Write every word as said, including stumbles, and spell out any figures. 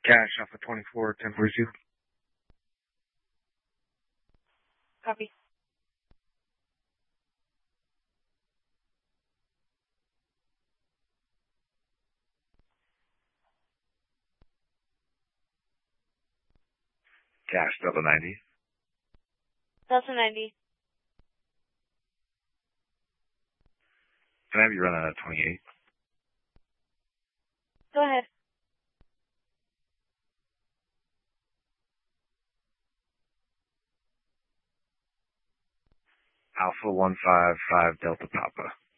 cash off of twenty-four, ten forty-two. Copy. Cash, Delta ninety. Delta ninety. Can I have you run on a twenty-eight? Go ahead. Alpha one five five Delta Papa.